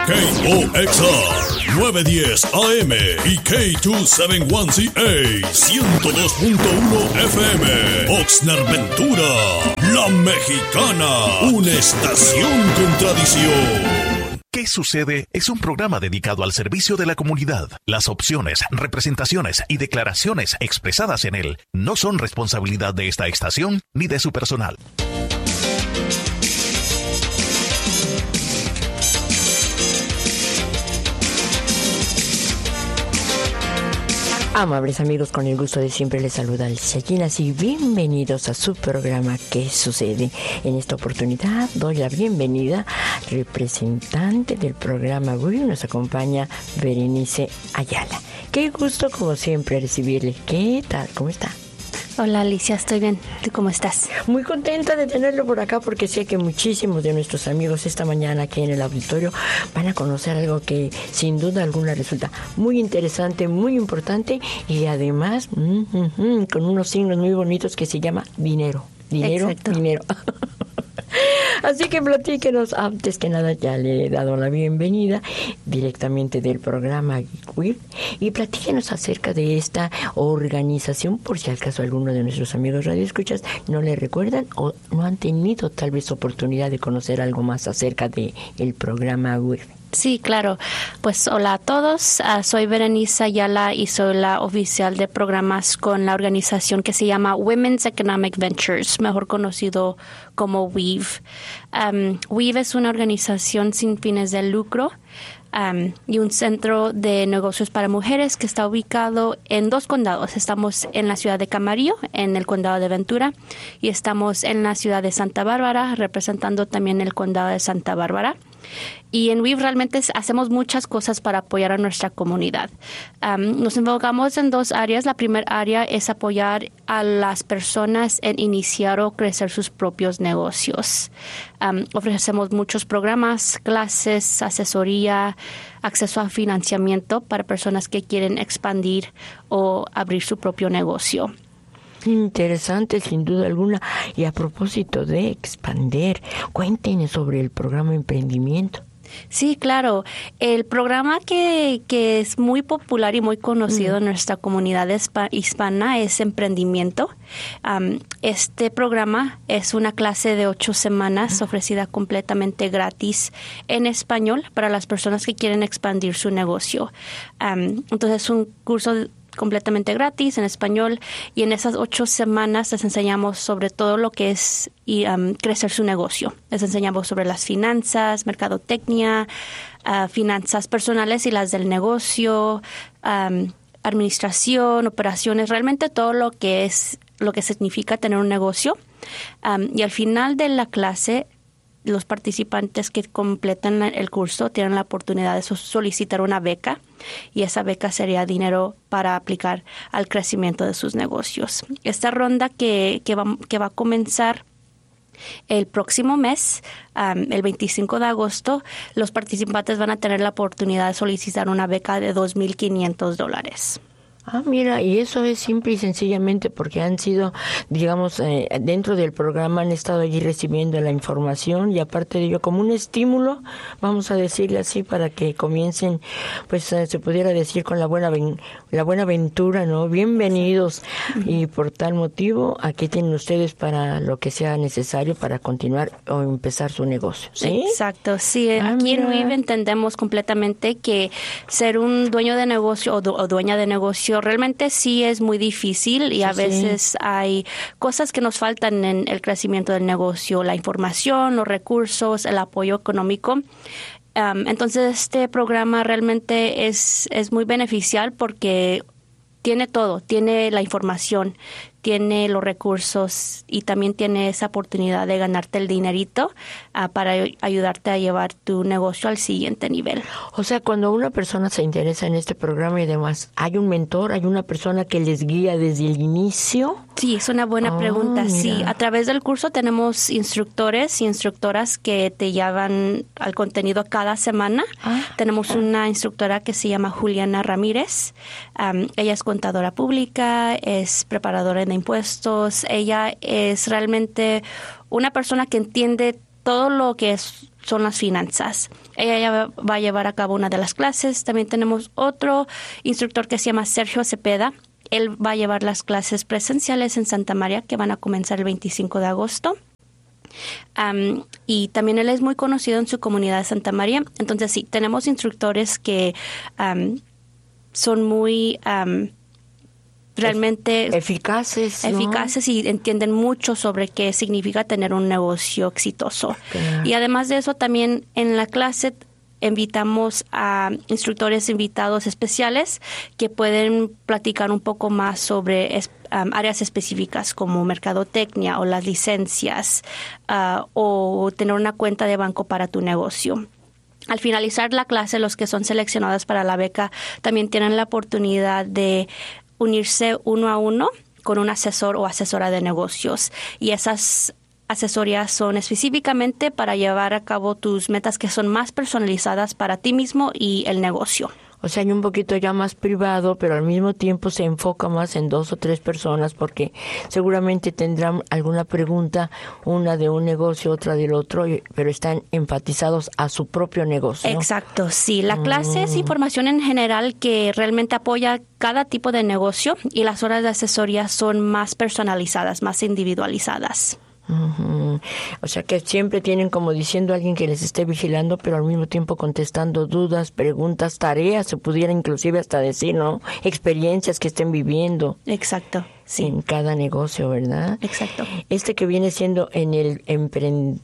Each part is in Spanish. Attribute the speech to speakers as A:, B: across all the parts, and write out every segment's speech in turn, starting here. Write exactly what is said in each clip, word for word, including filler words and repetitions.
A: K O X R nueve diez A M y K doscientos setenta y uno C A ciento dos punto uno F M. Oxnard Ventura, La Mexicana, una estación con tradición.
B: ¿Qué sucede? Es un programa dedicado al servicio de la comunidad. Las opciones, representaciones y declaraciones expresadas en él no son responsabilidad de esta estación ni de su personal.
C: Amables amigos, con el gusto de siempre les saluda Alicia Llenas y bienvenidos a su programa ¿Qué sucede? En esta oportunidad doy la bienvenida al representante del programa W I V, nos acompaña Berenice Ayala. Qué gusto como siempre recibirle. ¿Qué tal? ¿Cómo está?
D: Hola Alicia, estoy bien. ¿Tú cómo estás?
C: Muy contenta de tenerlo por acá porque sé que muchísimos de nuestros amigos esta mañana aquí en el auditorio van a conocer algo que sin duda alguna resulta muy interesante, muy importante y además mm, mm, mm, con unos signos muy bonitos que se llama dinero. Dinero,
D: Exacto.
C: dinero. Así que platíquenos, antes que nada ya le he dado la bienvenida directamente del programa W I V y platíquenos acerca de esta organización por si al caso alguno de nuestros amigos radioescuchas no le recuerdan o no han tenido tal vez oportunidad de conocer algo más acerca de el programa W I V.
D: Sí, claro. Pues hola a todos. Uh, soy Berenice Ayala y soy la oficial de programas con la organización que se llama Women's Economic Ventures, mejor conocido como W I V. Um, W I V es una organización sin fines de lucro um, y un centro de negocios para mujeres que está ubicado en dos condados. Estamos en la ciudad de Camarillo, en el condado de Ventura, y estamos en la ciudad de Santa Bárbara, representando también el condado de Santa Bárbara. Y en W I V realmente hacemos muchas cosas para apoyar a nuestra comunidad. Um, nos enfocamos en dos áreas. La primera área es apoyar a las personas en iniciar o crecer sus propios negocios. Um, ofrecemos muchos programas, clases, asesoría, acceso a financiamiento para personas que quieren expandir o abrir su propio negocio.
C: Interesante, sin duda alguna. Y a propósito de expandir, cuéntenos sobre el programa Emprendimiento.
D: Sí, claro. El programa que, que es muy popular y muy conocido mm. en nuestra comunidad hispana es Emprendimiento. Um, este programa es una clase de ocho semanas ofrecida completamente gratis en español para las personas que quieren expandir su negocio. Um, entonces es un curso de completamente gratis en español y en esas ocho semanas les enseñamos sobre todo lo que es y, um, crecer su negocio. Les enseñamos sobre las finanzas, mercadotecnia, uh, finanzas personales y las del negocio, um, administración, operaciones, realmente todo lo que es lo que significa tener un negocio. Um, y al final de la clase, los participantes que completan el curso tienen la oportunidad de solicitar una beca y esa beca sería dinero para aplicar al crecimiento de sus negocios. Esta ronda que, que, va, que va a comenzar el próximo mes, um, el veinticinco de agosto, los participantes van a tener la oportunidad de solicitar una beca de dos mil quinientos dólares.
C: Ah, mira, y eso es simple y sencillamente porque han sido, digamos, eh, dentro del programa han estado allí recibiendo la información y aparte de ello como un estímulo, vamos a decirle así, para que comiencen, pues eh, se pudiera decir con la buena ven- la buena aventura, ¿no? Bienvenidos. Uh-huh. Y por tal motivo, aquí tienen ustedes para lo que sea necesario para continuar o empezar su negocio, ¿sí?
D: Exacto, sí.
C: Ah,
D: aquí
C: mira.
D: en W I V entendemos completamente que ser un dueño de negocio o, du- o dueña de negocio realmente sí es muy difícil y sí, a veces sí. hay cosas que nos faltan en el crecimiento del negocio, la información, los recursos, el apoyo económico. Um, entonces este programa realmente es, es muy beneficial porque tiene todo, tiene la información, tiene los recursos y también tiene esa oportunidad de ganarte el dinerito uh, para ayudarte a llevar tu negocio al siguiente nivel.
C: O sea, cuando una persona se interesa en este programa y demás, ¿hay un mentor, hay una persona que les guía desde el inicio?
D: Sí, es una buena oh, pregunta.
C: Mira.
D: Sí, a través del curso tenemos instructores y instructoras que te llevan al contenido cada semana. Ah. Tenemos una instructora que se llama Juliana Ramírez. Um, ella es contadora pública, es preparadora de impuestos. Ella es realmente una persona que entiende todo lo que es son las finanzas. Ella ya va a llevar a cabo una de las clases. También tenemos otro instructor que se llama Sergio Cepeda. Él va a llevar las clases presenciales en Santa María que van a comenzar el veinticinco de agosto. Um, y también él es muy conocido en su comunidad de Santa María. Entonces sí, tenemos instructores que um, son muy um, realmente
C: eficaces, ¿no?
D: eficaces y entienden mucho sobre qué significa tener un negocio exitoso. Claro. Y además de eso, también en la clase invitamos a instructores invitados especiales que pueden platicar un poco más sobre um, áreas específicas como mercadotecnia o las licencias uh, o tener una cuenta de banco para tu negocio. Al finalizar la clase, los que son seleccionados para la beca también tienen la oportunidad de unirse uno a uno con un asesor o asesora de negocios, y esas asesorías son específicamente para llevar a cabo tus metas que son más personalizadas para ti mismo y el negocio.
C: O sea, hay un poquito ya más privado, pero al mismo tiempo se enfoca más en dos o tres personas porque seguramente tendrán alguna pregunta, una de un negocio, otra del otro, pero están enfatizados a su propio negocio, ¿no?
D: Exacto, sí. La clase mm. es información en general que realmente apoya cada tipo de negocio, y las horas de asesoría son más personalizadas, más individualizadas.
C: Uh-huh. O sea que siempre tienen, como diciendo, alguien que les esté vigilando, pero al mismo tiempo contestando dudas, preguntas, tareas, se pudiera inclusive hasta decir, ¿no? Experiencias que estén viviendo.
D: Exacto, sí.
C: En cada negocio, ¿verdad?
D: Exacto.
C: Este que viene siendo en el emprendimiento.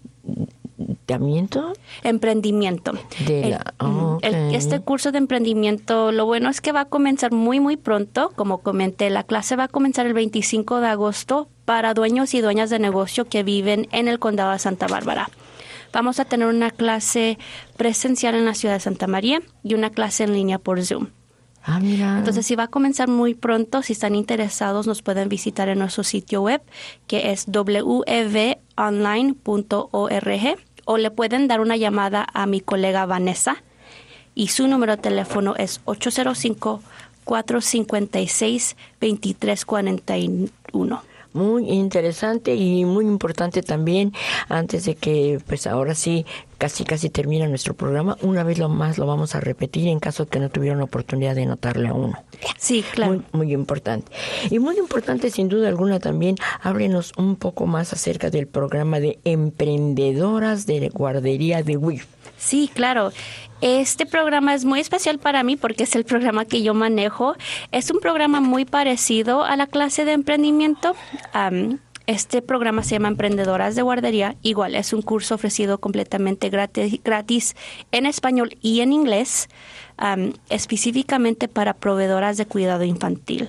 D: Emprendimiento.
C: De la,
D: el,
C: oh, okay.
D: el, este curso de emprendimiento, lo bueno es que va a comenzar muy, muy pronto. Como comenté, la clase va a comenzar el veinticinco de agosto para dueños y dueñas de negocio que viven en el condado de Santa Bárbara. Vamos a tener una clase presencial en la ciudad de Santa María y una clase en línea por Zoom.
C: Ah, mira.
D: Entonces, si va a comenzar muy pronto, si están interesados, nos pueden visitar en nuestro sitio web, que es doble u e ve online punto org, o le pueden dar una llamada a mi colega Vanessa, y su número de teléfono es ocho cero cinco, cuatro cinco seis, dos tres cuatro uno.
C: Muy interesante y muy importante también, antes de que, pues ahora sí, casi casi termina nuestro programa, una vez lo más lo vamos a repetir en caso de que no tuvieran la oportunidad de notarle a uno.
D: Sí, claro.
C: Muy, muy importante. Y muy importante, sin duda alguna, también, háblenos un poco más acerca del programa de emprendedoras de guardería de W I F.
D: Sí, claro. Este programa es muy especial para mí porque es el programa que yo manejo. Es un programa muy parecido a la clase de emprendimiento. Um, este programa se llama Emprendedoras de Guardería. Igual, es un curso ofrecido completamente gratis, gratis en español y en inglés, um, específicamente para proveedoras de cuidado infantil.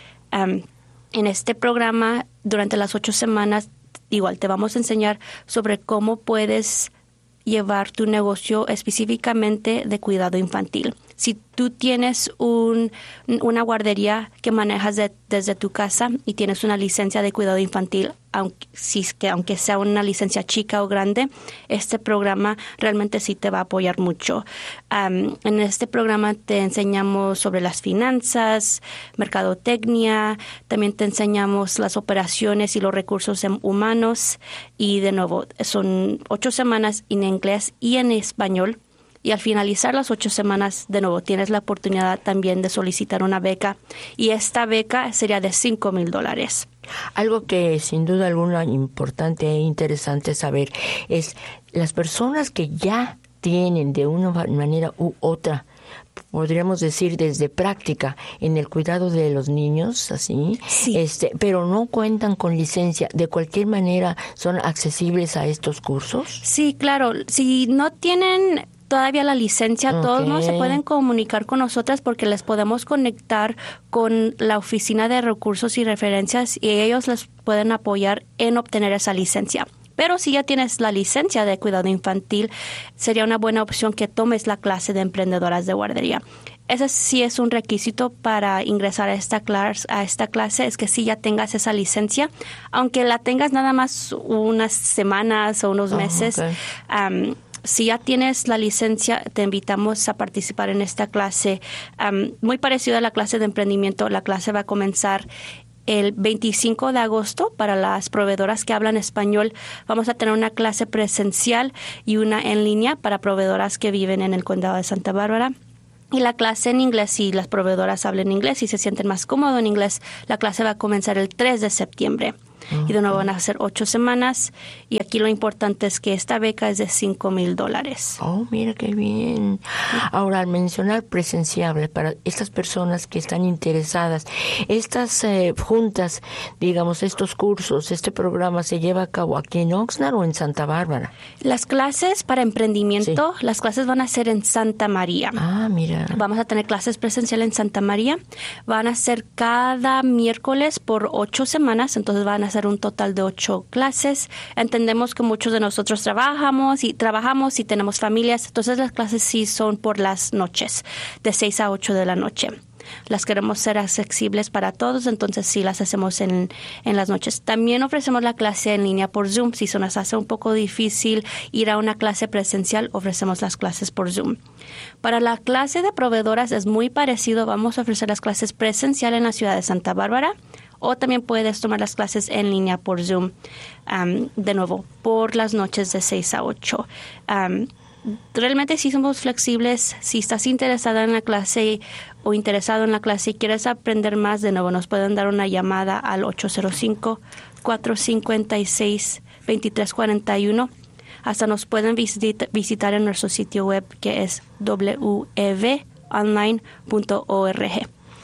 D: Um, en este programa, durante las ocho semanas, igual te vamos a enseñar sobre cómo puedes llevar tu negocio específicamente de cuidado infantil. Si tú tienes un, una guardería que manejas de, desde tu casa y tienes una licencia de cuidado infantil, aunque, si, que aunque sea una licencia chica o grande, este programa realmente sí te va a apoyar mucho. Um, en este programa te enseñamos sobre las finanzas, mercadotecnia, también te enseñamos las operaciones y los recursos humanos, y de nuevo, son ocho semanas en inglés y en español. Y al finalizar las ocho semanas, de nuevo, tienes la oportunidad también de solicitar una beca. Y esta beca sería de cinco mil dólares.
C: Algo que sin duda alguna importante e interesante saber es las personas que ya tienen de una manera u otra, podríamos decir desde práctica en el cuidado de los niños, así,
D: sí.
C: este, pero no cuentan con licencia, ¿de cualquier manera son accesibles a estos cursos?
D: Sí, claro. Si no tienen todavía la licencia, okay, todos no se pueden comunicar con nosotras porque les podemos conectar con la Oficina de Recursos y Referencias y ellos les pueden apoyar en obtener esa licencia. Pero si ya tienes la licencia de cuidado infantil, sería una buena opción que tomes la clase de emprendedoras de guardería. Ese sí es un requisito para ingresar a esta clase, a esta clase, es que sí ya tengas esa licencia, aunque la tengas nada más unas semanas o unos meses. Oh, okay. um, Si ya tienes la licencia, te invitamos a participar en esta clase. Um, muy parecida a la clase de emprendimiento, la clase va a comenzar el veinticinco de agosto, para las proveedoras que hablan español, vamos a tener una clase presencial y una en línea para proveedoras que viven en el condado de Santa Bárbara. Y la clase en inglés, si las proveedoras hablan inglés y se sienten más cómodos en inglés, la clase va a comenzar el tres de septiembre. Uh-huh. Y de nuevo van a ser ocho semanas. Y aquí lo importante es que esta beca es de cinco mil dólares.
C: Oh, mira qué bien. Ahora, al mencionar presenciable, para estas personas que están interesadas, estas eh, juntas, digamos, estos cursos, este programa se lleva a cabo aquí en Oxnard o en Santa Bárbara.
D: Las clases para emprendimiento, sí. Las clases van a ser en Santa María.
C: Ah, mira.
D: Vamos a tener clases presenciales en Santa María. Van a ser cada miércoles por ocho semanas, entonces van a ser un total de ocho clases. Entendemos que muchos de nosotros trabajamos y trabajamos y tenemos familias, entonces las clases sí son por las noches, de seis a ocho de la noche. Las queremos ser accesibles para todos, entonces sí las hacemos en, en las noches. También ofrecemos la clase en línea por Zoom. Si se nos hace un poco difícil ir a una clase presencial, ofrecemos las clases por Zoom. Para la clase de proveedoras es muy parecido. Vamos a ofrecer las clases presenciales en la ciudad de Santa Bárbara, o también puedes tomar las clases en línea por Zoom, um, de nuevo, por las noches de seis a ocho. Um, realmente sí somos flexibles. Si estás interesada en la clase o interesado en la clase y quieres aprender más, de nuevo nos pueden dar una llamada al ocho cero cinco, cuatro cinco seis, dos tres cuatro uno. Hasta nos pueden visit- visitar en nuestro sitio web, que es w e v online punto org.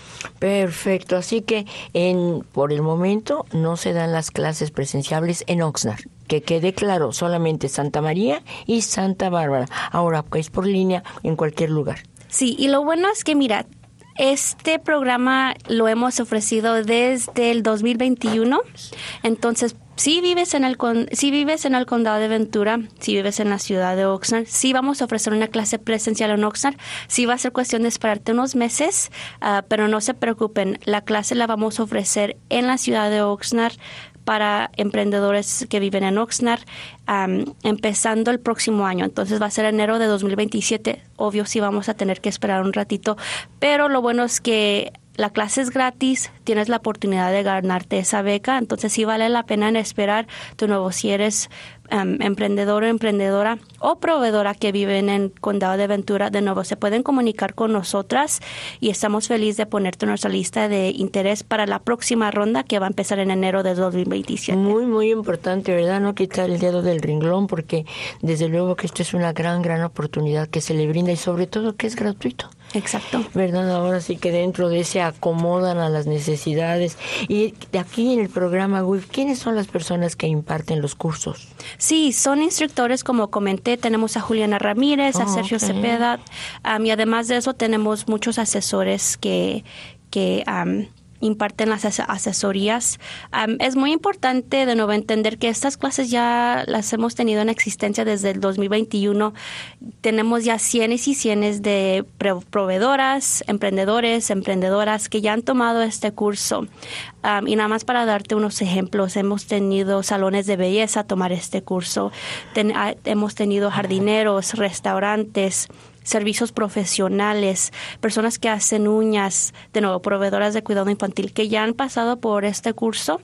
C: Perfecto, así que en por el momento no se dan las clases presenciales en Oxnard. Que quede claro, solamente Santa María y Santa Bárbara. Ahora, pues por línea en cualquier lugar.
D: Sí, y lo bueno es que, mira, este programa lo hemos ofrecido desde el dos mil veintiuno. Entonces, si vives en el con, si vives en el condado de Ventura, si vives en la ciudad de Oxnard, sí vamos a ofrecer una clase presencial en Oxnard. Sí va a ser cuestión de esperarte unos meses, uh, pero no se preocupen. La clase la vamos a ofrecer en la ciudad de Oxnard para emprendedores que viven en Oxnard, um, empezando el próximo año. Entonces va a ser enero de dos mil veintisiete. Obvio, sí vamos a tener que esperar un ratito, pero lo bueno es que la clase es gratis, tienes la oportunidad de ganarte esa beca, entonces sí vale la pena en esperar. De nuevo, si eres um, emprendedor o emprendedora o proveedora que vive en el condado de Ventura, de nuevo se pueden comunicar con nosotras y estamos felices de ponerte en nuestra lista de interés para la próxima ronda, que va a empezar en enero de dos mil veintisiete.
C: Muy, muy importante, ¿verdad? No quitar el dedo del renglón, porque desde luego que esto es una gran, gran oportunidad que se le brinda y sobre todo que es gratuito.
D: Exacto.
C: ¿Verdad? Ahora sí que dentro de ese acomodan a las necesidades. Y de aquí en el programa W I F, ¿quiénes son las personas que imparten los cursos?
D: Sí, son instructores, como comenté. Tenemos a Juliana Ramírez, oh, a Sergio okay. Cepeda, um, y además de eso tenemos muchos asesores que, que um, imparten las as- asesorías. Um, es muy importante de nuevo entender que estas clases ya las hemos tenido en existencia desde el dos mil veintiuno. Tenemos ya cientos y cientos de pre- proveedoras, emprendedores, emprendedoras que ya han tomado este curso. Um, y nada más para darte unos ejemplos, hemos tenido salones de belleza tomar este curso, Ten- a- hemos tenido jardineros, restaurantes, servicios profesionales, personas que hacen uñas, de nuevo, proveedoras de cuidado infantil que ya han pasado por este curso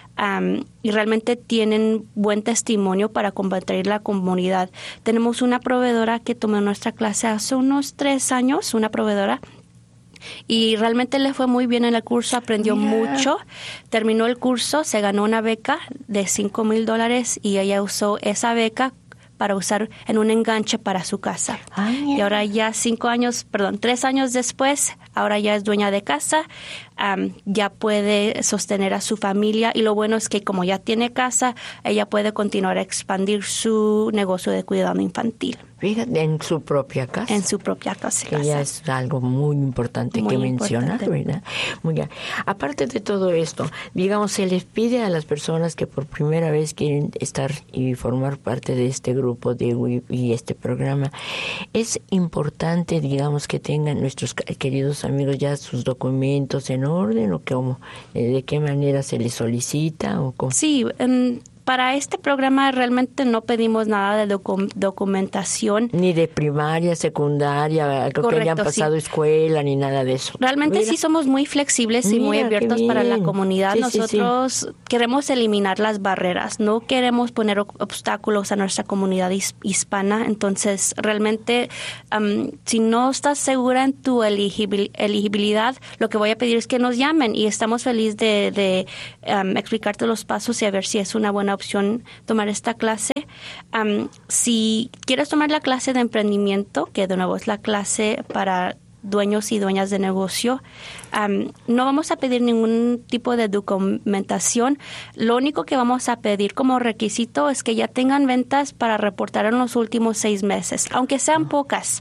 D: um, y realmente tienen buen testimonio para compartir la comunidad. Tenemos una proveedora que tomó nuestra clase hace unos tres años, una proveedora, y realmente le fue muy bien en el curso, aprendió yeah. mucho, terminó el curso, se ganó una beca de cinco mil dólares y ella usó esa beca para usar en un enganche para su casa. Ay, yeah. Y ahora ya cinco años, perdón, tres años después, ahora ya es dueña de casa, um, ya puede sostener a su familia y lo bueno es que como ya tiene casa, ella puede continuar a expandir su negocio de cuidado infantil.
C: Fíjate, en su propia casa.
D: En su propia casa.
C: Que ya es algo muy importante muy que mencionar, ¿verdad? Muy bien. Aparte de todo esto, digamos, se les pide a las personas que por primera vez quieren estar y formar parte de este grupo de W I F y este programa, es importante, digamos, que tengan nuestros queridos amigos ya sus documentos en orden o cómo, de qué manera se les solicita o cómo.
D: Sí, um, para este programa realmente no pedimos nada de docu- documentación.
C: Ni de primaria, secundaria, creo que hayan pasado sí. escuela, ni nada de eso.
D: Realmente Mira. sí somos muy flexibles y Mira, muy abiertos para la comunidad. Sí, Nosotros sí, sí. queremos eliminar las barreras, no queremos poner obstáculos a nuestra comunidad his- hispana. Entonces, realmente, um, si no estás segura en tu eligibil- elegibilidad, lo que voy a pedir es que nos llamen y estamos felices de, de um, explicarte los pasos y a ver si es una buena opción tomar esta clase. Um, si quieres tomar la clase de emprendimiento, que de nuevo es la clase para dueños y dueñas de negocio, um, no vamos a pedir ningún tipo de documentación. Lo único que vamos a pedir como requisito es que ya tengan ventas para reportar en los últimos seis meses, aunque sean pocas.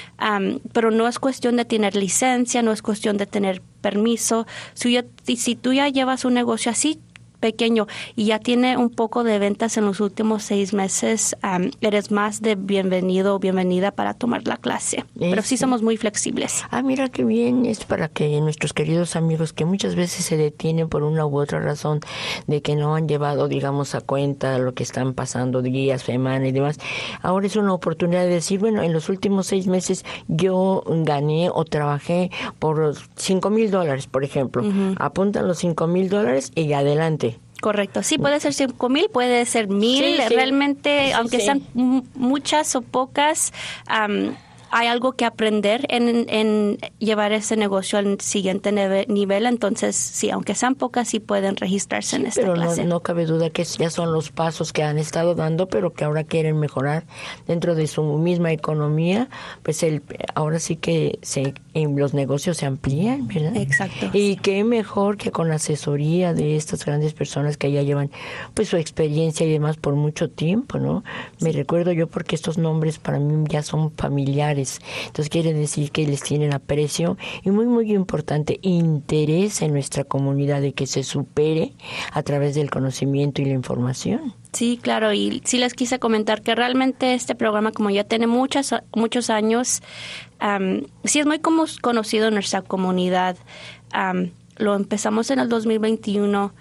D: Um, pero no es cuestión de tener licencia, no es cuestión de tener permiso. Si, yo, si tú ya llevas un negocio así pequeño y ya tiene un poco de ventas en los últimos seis meses, um, eres más de bienvenido o bienvenida para tomar la clase. Este. Pero sí somos muy flexibles.
C: Ah, mira qué bien. Es para que nuestros queridos amigos que muchas veces se detienen por una u otra razón de que no han llevado, digamos, a cuenta lo que están pasando días, semanas y demás. Ahora es una oportunidad de decir, bueno, en los últimos seis meses yo gané o trabajé por cinco mil dólares, por ejemplo. Uh-huh. Apuntan los cinco mil dólares y adelante.
D: Correcto. Sí, puede ser cinco mil, puede ser mil. Sí, sí. Realmente, sí, aunque sí. sean m- muchas o pocas, um, hay algo que aprender en, en llevar ese negocio al siguiente neve- nivel. Entonces, sí, aunque sean pocas, sí pueden registrarse
C: sí,
D: en esta
C: pero
D: clase.
C: Pero no, no cabe duda que ya son los pasos que han estado dando, pero que ahora quieren mejorar dentro de su misma economía. Pues el ahora sí que se, en los negocios se amplían, ¿verdad?
D: Exacto.
C: Y qué mejor que con la asesoría de estas grandes personas que ya llevan pues su experiencia y demás por mucho tiempo, ¿no? Sí. Me recuerdo yo porque estos nombres para mí ya son familiares. Entonces quiere decir que les tienen aprecio y muy muy importante interés en nuestra comunidad de que se supere a través del conocimiento y la información.
D: Sí, claro, y sí les quise comentar que realmente este programa, como ya tiene muchas, muchos años, um, sí es muy como conocido en nuestra comunidad. Um, lo empezamos en el dos mil veintiuno,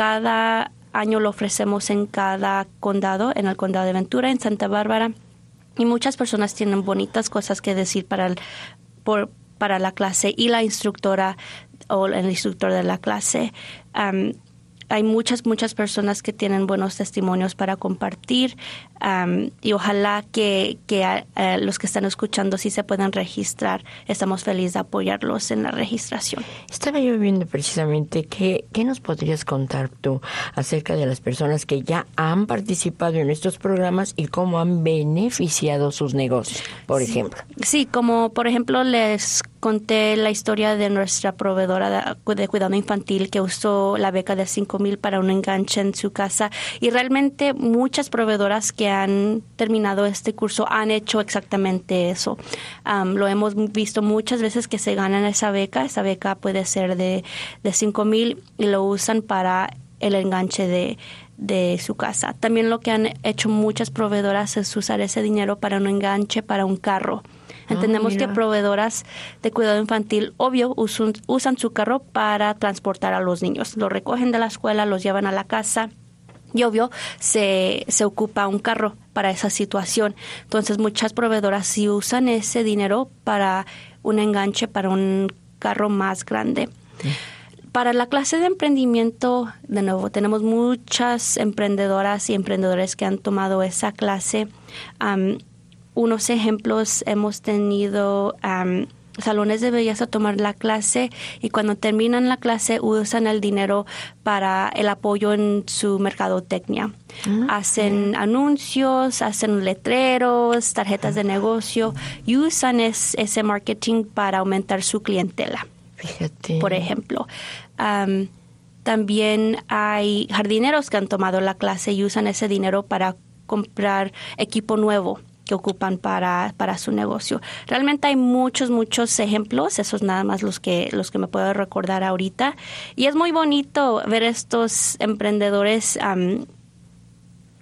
D: cada año lo ofrecemos en cada condado, en el condado de Ventura, en Santa Bárbara. Y muchas personas tienen bonitas cosas que decir para, el, por, para la clase y la instructora o el instructor de la clase. Um, hay muchas, muchas personas que tienen buenos testimonios para compartir um, y ojalá que, que uh, los que están escuchando sí se puedan registrar. Estamos felices de apoyarlos en la registración.
C: Estaba yo viendo precisamente que, ¿qué nos podrías contar tú acerca de las personas que ya han participado en estos programas y cómo han beneficiado sus negocios, por
D: sí.
C: ejemplo?
D: Sí, como por ejemplo les conté la historia de nuestra proveedora de, de cuidado infantil que usó la beca de cinco mil para un enganche en su casa y realmente muchas proveedoras que han terminado este curso han hecho exactamente eso. Um, lo hemos visto muchas veces que se ganan esa beca. Esa beca puede ser de, de cinco mil y lo usan para el enganche de de su casa. También lo que han hecho muchas proveedoras es usar ese dinero para un enganche para un carro. Entendemos oh, que proveedoras de cuidado infantil, obvio, usan, usan su carro para transportar a los niños. Los recogen de la escuela, los llevan a la casa y obvio se, se ocupa un carro para esa situación. Entonces muchas proveedoras sí usan ese dinero para un enganche, para un carro más grande. Sí. Para la clase de emprendimiento, de nuevo, tenemos muchas emprendedoras y emprendedores que han tomado esa clase. Um, unos ejemplos, hemos tenido um, salones de belleza tomar la clase y cuando terminan la clase usan el dinero para el apoyo en su mercadotecnia. Mm-hmm. Hacen anuncios, hacen letreros, tarjetas de negocio y usan es, ese marketing para aumentar su clientela.
C: Fíjate.
D: Por ejemplo, um, también hay jardineros que han tomado la clase y usan ese dinero para comprar equipo nuevo que ocupan para, para su negocio. Realmente hay muchos, muchos ejemplos, esos nada más los que, los que me puedo recordar ahorita. Y es muy bonito ver estos emprendedores um,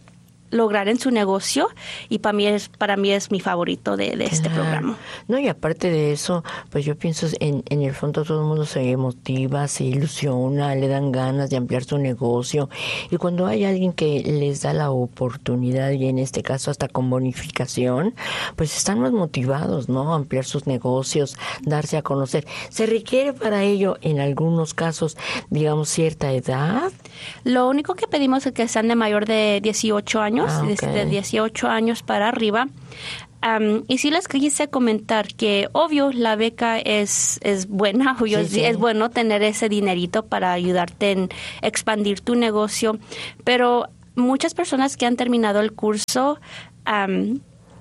D: lograr en su negocio, y para mí es para mí es mi favorito de, de este
C: Claro.
D: programa.
C: No, y aparte de eso, pues yo pienso en, en el fondo todo el mundo se motiva, se ilusiona, le dan ganas de ampliar su negocio, y cuando hay alguien que les da la oportunidad, y en este caso hasta con bonificación, pues están más motivados, ¿no? Ampliar sus negocios, darse a conocer. ¿Se requiere para ello en algunos casos, digamos, cierta edad?
D: Lo único que pedimos es que sean de mayor de dieciocho años,
C: Ah, okay.
D: desde dieciocho años para arriba. Um, y sí les quise comentar que, obvio, la beca es, es buena, obvio,
C: Sí,
D: es,
C: sí.
D: es bueno tener ese dinerito para ayudarte en expandir tu negocio, pero muchas personas que han terminado el curso um,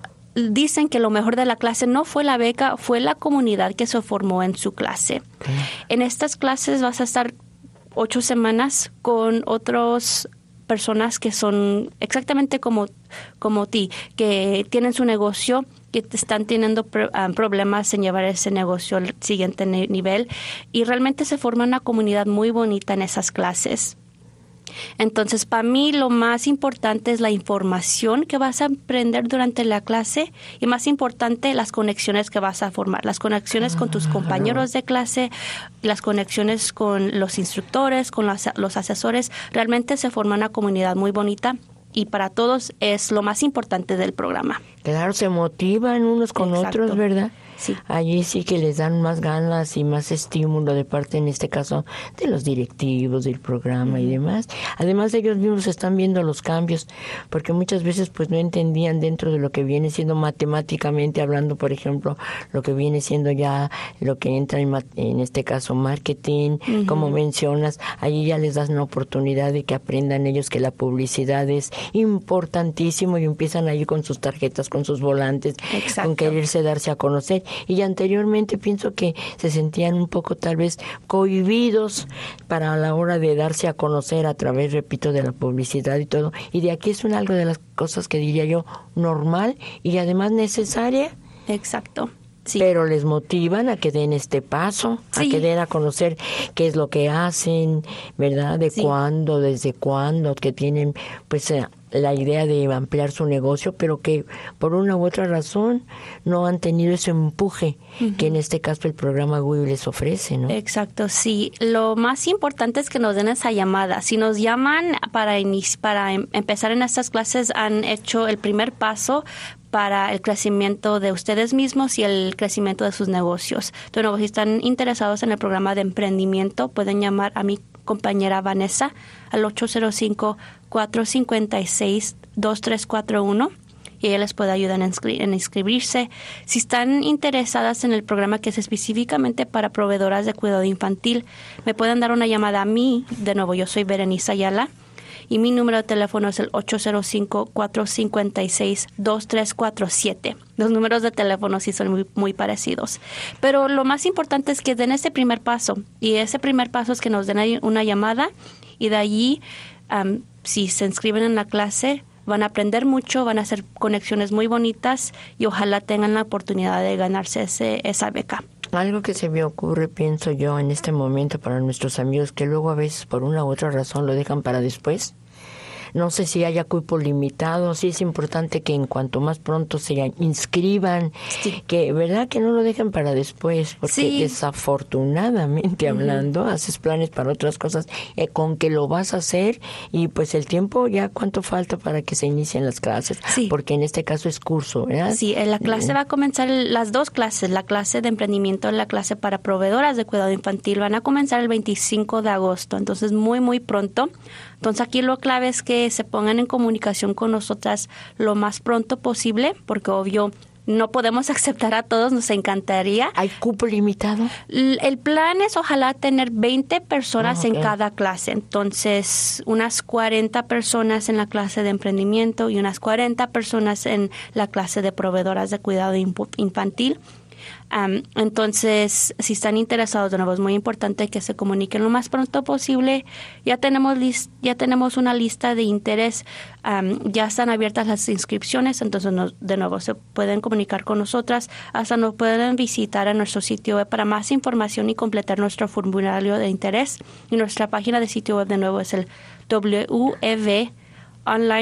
D: dicen que lo mejor de la clase no fue la beca, fue la comunidad que se formó en su clase. Okay. En estas clases vas a estar ocho semanas con otros personas que son exactamente como, como ti, que tienen su negocio, que están teniendo pro, um, problemas en llevar ese negocio al siguiente nivel, y realmente se forma una comunidad muy bonita en esas clases. Entonces, para mí lo más importante es la información que vas a aprender durante la clase, y más importante, las conexiones que vas a formar, las conexiones con tus compañeros de clase, las conexiones con los instructores, con los, los asesores. Realmente se forma una comunidad muy bonita, y para todos es lo más importante del programa.
C: Claro, se motivan unos con
D: Exacto.
C: otros, ¿verdad?
D: Sí.
C: Allí sí que les dan más ganas y más estímulo de parte, en este caso, de los directivos del programa uh-huh. y demás. Además, ellos mismos están viendo los cambios, porque muchas veces pues no entendían dentro de lo que viene siendo matemáticamente hablando, por ejemplo, lo que viene siendo ya lo que entra en, en este caso marketing, uh-huh. como mencionas, allí ya les das una oportunidad de que aprendan ellos que la publicidad es importantísimo, y empiezan ahí con sus tarjetas, con sus volantes,
D: Exacto.
C: con quererse darse a conocer. Y anteriormente pienso que se sentían un poco tal vez cohibidos para la hora de darse a conocer a través, repito, de la publicidad y todo. Y de aquí es una, algo de las cosas que diría yo normal y además necesaria.
D: Exacto. Sí.
C: Pero les motivan a que den este paso, sí. a que den a conocer qué es lo que hacen, ¿verdad? De sí. cuándo, desde cuándo, que tienen pues eh, la idea de ampliar su negocio, pero que por una u otra razón no han tenido ese empuje uh-huh. que en este caso el programa W I les ofrece, ¿no?
D: Exacto, sí. Lo más importante es que nos den esa llamada. Si nos llaman para, inici- para em- empezar en estas clases, han hecho el primer paso para el crecimiento de ustedes mismos y el crecimiento de sus negocios. De nuevo, si están interesados en el programa de emprendimiento, pueden llamar a mi compañera Vanessa al ocho cero cinco, cuatro cinco seis, dos tres cuatro uno, y ella les puede ayudar en, inscri- en inscribirse. Si están interesadas en el programa que es específicamente para proveedoras de cuidado infantil, me pueden dar una llamada a mí. De nuevo, yo soy Berenice Ayala, y mi número de teléfono es el ocho cero cinco, cuatro cinco seis, dos tres cuatro siete. Los números de teléfono sí son muy, muy parecidos. Pero lo más importante es que den ese primer paso. Y ese primer paso es que nos den una llamada, y de allí, um, si se inscriben en la clase, van a aprender mucho, van a hacer conexiones muy bonitas, y ojalá tengan la oportunidad de ganarse ese, esa beca.
C: Algo que se me ocurre, pienso yo, en este momento para nuestros amigos, que luego a veces por una u otra razón lo dejan para después. No sé si haya cupo limitado, sí es importante que en cuanto más pronto se inscriban, sí. que verdad que no lo dejen para después, porque sí. desafortunadamente uh-huh. hablando, haces planes para otras cosas, eh, con que lo vas a hacer, y pues el tiempo ya cuánto falta para que se inicien las clases, sí. porque en este caso es curso, ¿verdad?
D: Sí, la clase uh-huh. va a comenzar, las dos clases, la clase de emprendimiento y la clase para proveedoras de cuidado infantil, van a comenzar el veinticinco de agosto, entonces muy muy pronto. Entonces aquí lo clave es que se pongan en comunicación con nosotras lo más pronto posible, porque obvio no podemos aceptar a todos, nos encantaría.
C: ¿Hay cupo limitado?
D: El plan es ojalá tener veinte personas oh, okay. en cada clase, entonces unas cuarenta personas en la clase de emprendimiento y unas cuarenta personas en la clase de proveedoras de cuidado infantil. Um, entonces, si están interesados, de nuevo, es muy importante que se comuniquen lo más pronto posible. Ya tenemos list, ya tenemos una lista de interés, um, ya están abiertas las inscripciones, entonces nos, de nuevo se pueden comunicar con nosotras, hasta nos pueden visitar a nuestro sitio web para más información y completar nuestro formulario de interés. Y nuestra página de sitio web de nuevo es el w e v online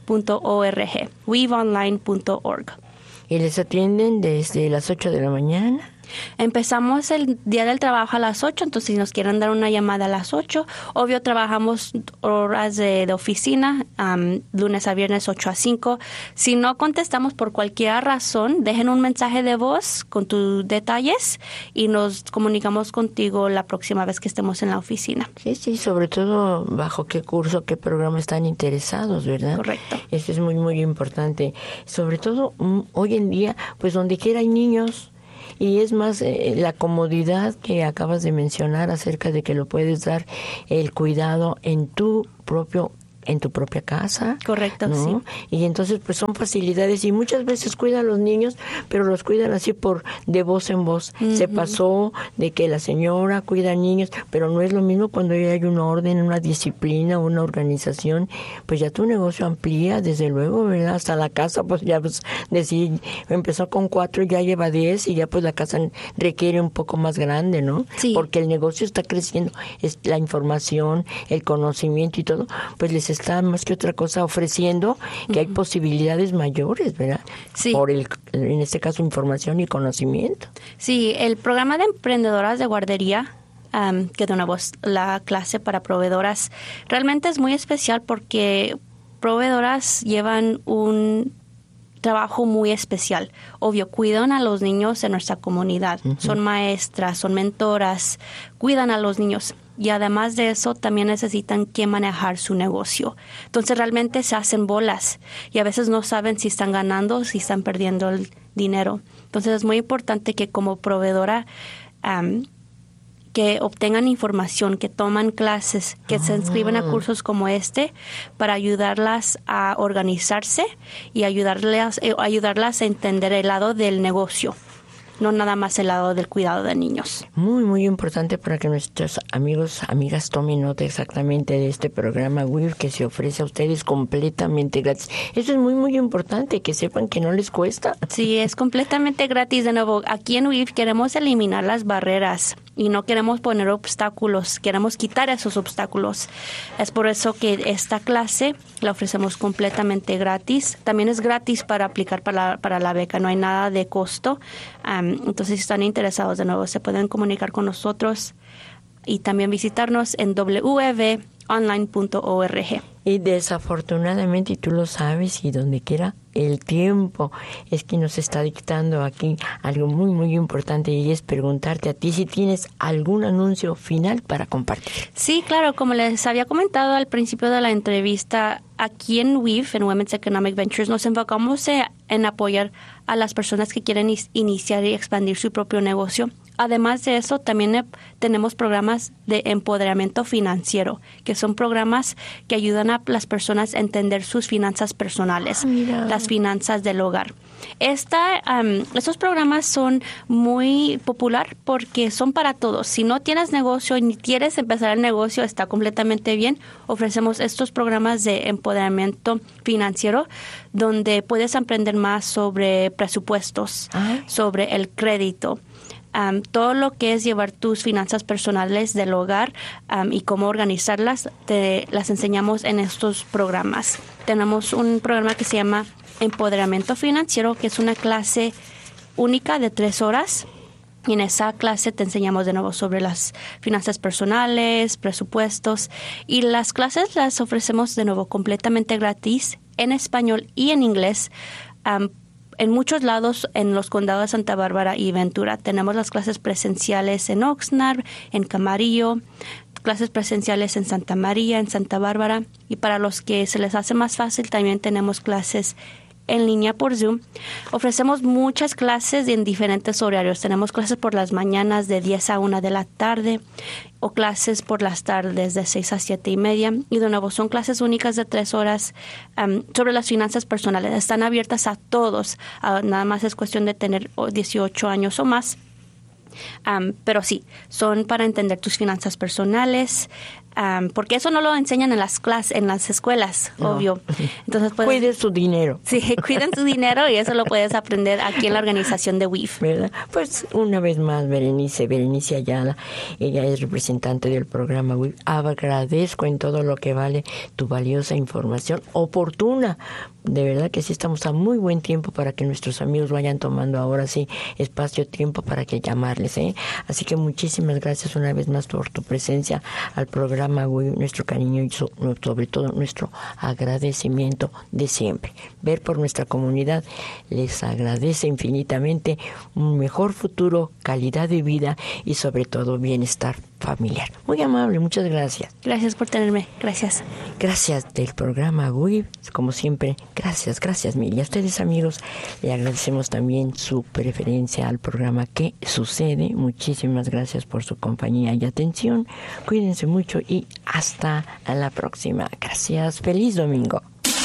D: punto org, weave online punto org.
C: ¿Y les atienden desde las ocho de la mañana?
D: Empezamos el día del trabajo a las ocho, entonces si nos quieren dar una llamada a las ocho, obvio trabajamos horas de, de oficina, um, lunes a viernes ocho a cinco. Si no contestamos por cualquier razón, dejen un mensaje de voz con tus detalles y nos comunicamos contigo la próxima vez que estemos en la oficina.
C: Sí, sí, sobre todo bajo qué curso, qué programa están interesados, ¿verdad?
D: Correcto.
C: Eso es muy, muy importante. Sobre todo mm, hoy en día, pues donde quiera hay niños. Y es más, eh, la comodidad que acabas de mencionar acerca de que lo puedes dar el cuidado en tu propio en tu propia casa.
D: Correcto,
C: ¿no?
D: sí.
C: Y entonces pues son facilidades y muchas veces cuidan a los niños, pero los cuidan así por de voz en voz. Uh-huh. Se pasó de que la señora cuida a niños, pero no es lo mismo cuando ya hay un orden, una disciplina, una organización, pues ya tu negocio amplía, desde luego, ¿verdad? Hasta la casa, pues ya pues decir, empezó con cuatro y ya lleva diez y ya pues la casa requiere un poco más grande, ¿no?
D: Sí.
C: Porque el negocio está creciendo, es la información, el conocimiento y todo, pues les está más que otra cosa ofreciendo que uh-huh. hay posibilidades mayores, ¿verdad?
D: Sí.
C: Por el, en este caso, información y conocimiento.
D: Sí, el programa de emprendedoras de guardería, um, que de nuevo es la clase para proveedoras, realmente es muy especial porque proveedoras llevan un trabajo muy especial. Obvio, cuidan a los niños en nuestra comunidad. Uh-huh. Son maestras, son mentoras, cuidan a los niños. Y además de eso, también necesitan que manejar su negocio. Entonces, realmente se hacen bolas y a veces no saben si están ganando o si están perdiendo el dinero. Entonces, es muy importante que como proveedora um, que obtengan información, que toman clases, que ah. se inscriben a cursos como este para ayudarlas a organizarse y ayudarlas, eh, ayudarlas a entender el lado del negocio. No nada más el lado del cuidado de niños.
C: Muy, muy importante para que nuestros amigos, amigas tomen nota exactamente de este programa Weave que se ofrece a ustedes completamente gratis. Eso es muy, muy importante, que sepan que no les cuesta.
D: Sí, es completamente gratis. De nuevo, aquí en Weave queremos eliminar las barreras y no queremos poner obstáculos, queremos quitar esos obstáculos. Es por eso que esta clase la ofrecemos completamente gratis. También es gratis para aplicar para la, para la beca, no hay nada de costo. Um, Entonces, si están interesados de nuevo, se pueden comunicar con nosotros y también visitarnos en weave online punto org.
C: Y desafortunadamente, y tú lo sabes, y donde quiera, el tiempo es que nos está dictando aquí algo muy, muy importante, y es preguntarte a ti si tienes algún anuncio final para compartir.
D: Sí, claro, como les había comentado al principio de la entrevista, aquí en Weave, en Women's Economic Ventures, nos enfocamos en apoyar a las personas que quieren iniciar y expandir su propio negocio. Además de eso, también tenemos programas de empoderamiento financiero, que son programas que ayudan a las personas a entender sus finanzas personales, Mira. las finanzas del hogar. Esta, um, estos programas son muy popular porque son para todos. Si no tienes negocio y ni quieres empezar el negocio, está completamente bien. Ofrecemos estos programas de empoderamiento financiero donde puedes aprender más sobre presupuestos, Ay. sobre el crédito. Um, todo lo que es llevar tus finanzas personales del hogar um, y cómo organizarlas, te las enseñamos en estos programas. Tenemos un programa que se llama Empoderamiento Financiero, que es una clase única de tres horas. Y en esa clase te enseñamos de nuevo sobre las finanzas personales, presupuestos. Y las clases las ofrecemos de nuevo completamente gratis en español y en inglés. Um, En muchos lados, en los condados de Santa Bárbara y Ventura, tenemos las clases presenciales en Oxnard, en Camarillo, clases presenciales en Santa María, en Santa Bárbara. Y para los que se les hace más fácil, también tenemos clases en línea por Zoom. Ofrecemos muchas clases en diferentes horarios. Tenemos clases por las mañanas de diez a una de la tarde o clases por las tardes de seis a siete y media. Y de nuevo, son clases únicas de tres horas um, sobre las finanzas personales. Están abiertas a todos. Uh, nada más es cuestión de tener dieciocho años o más. Um, pero sí, son para entender tus finanzas personales. um, porque eso no lo enseñan en las clases, en las escuelas, no. obvio. Entonces, pues,
C: cuiden su dinero.
D: Sí, cuiden su dinero y eso lo puedes aprender aquí en la organización de W I F.
C: ¿Verdad? Pues una vez más, Berenice, Berenice Ayala, ella es representante del programa W I F. Agradezco en todo lo que vale tu valiosa información oportuna. De verdad que sí estamos a muy buen tiempo para que nuestros amigos vayan tomando ahora sí espacio-tiempo para que llamarles, ¿eh? Así que muchísimas gracias una vez más por tu presencia al programa, güey, nuestro cariño y so, sobre todo nuestro agradecimiento de siempre. Ver por nuestra comunidad les agradece infinitamente un mejor futuro, calidad de vida y sobre todo bienestar familiar. Muy amable, muchas gracias.
D: Gracias por tenerme, gracias.
C: Gracias del programa W I F, como siempre, gracias, gracias mil. Y a ustedes amigos, le agradecemos también su preferencia al programa ¿Qué sucede? Muchísimas gracias por su compañía y atención. Cuídense mucho y hasta la próxima. Gracias, feliz domingo.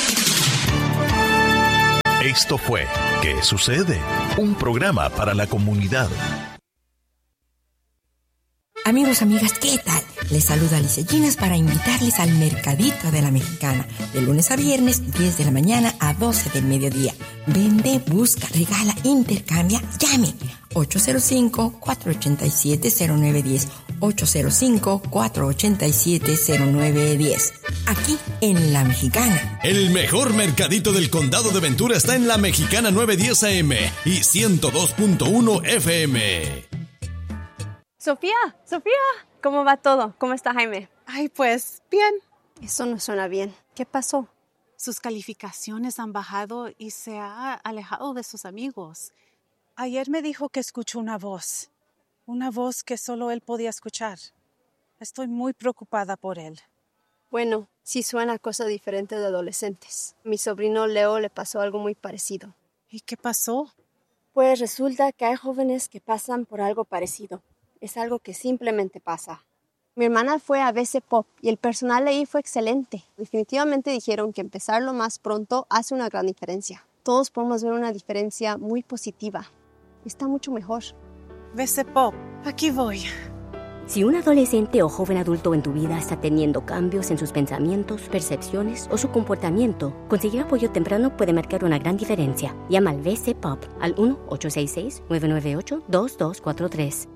B: Esto fue ¿Qué sucede? Un programa para la comunidad.
E: Amigos, amigas, ¿qué tal? Les saluda Alicia Ginas para invitarles al Mercadito de la Mexicana, de lunes a viernes, diez de la mañana a doce del mediodía. Vende, busca, regala, intercambia, llame. ocho cero cinco, cuatro ocho siete, cero nueve uno cero, ocho cero cinco, cuatro ocho siete, cero nueve uno cero. Aquí en La Mexicana.
A: El mejor mercadito del condado de Ventura está en La Mexicana novecientos diez A M y ciento dos punto uno F M.
F: Sofía, Sofía, ¿cómo va todo? ¿Cómo está Jaime?
G: Ay, pues, bien.
F: Eso no suena bien. ¿Qué pasó?
G: Sus calificaciones han bajado y se ha alejado de sus amigos. Ayer me dijo que escuchó una voz, una voz que solo él podía escuchar. Estoy muy preocupada por él.
F: Bueno, sí suena a cosa diferente de adolescentes. A mi sobrino Leo le pasó algo muy parecido.
G: ¿Y qué pasó?
F: Pues resulta que hay jóvenes que pasan por algo parecido. Es algo que simplemente pasa. Mi hermana fue a B C Pop y el personal ahí fue excelente. Definitivamente dijeron que empezarlo más pronto hace una gran diferencia. Todos podemos ver una diferencia muy positiva. Está mucho mejor.
G: B C Pop, aquí voy.
H: Si un adolescente o joven adulto en tu vida está teniendo cambios en sus pensamientos, percepciones o su comportamiento, conseguir apoyo temprano puede marcar una gran diferencia. Llama al B C Pop al uno ocho seis seis, nueve nueve ocho, dos dos cuatro tres.